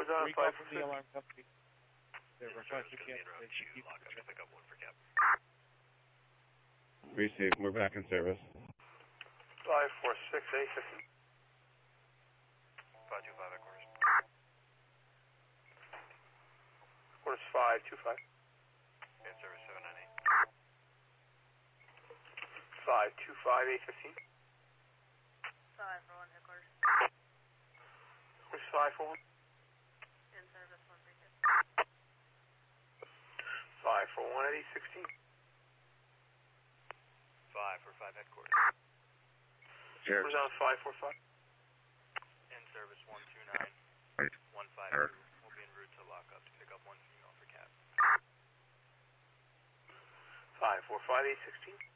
What's on recall 5 from the alarm company. They're requesting cancellation. Lock up, pick up 1 for cap. Received. We're back in service. 546, 850. 525 at quarters. Quarters 525. In service 798. 525, 815. 5 for 1 headquarters. Quarters 5 for 1. In service 1 for 2. 5 for 1 at 816. 5 for 5 headquarters. Sure. What's on 545? In service 129. 152. We'll be en route to lock up to pick up 1 female for cap. 545, 816.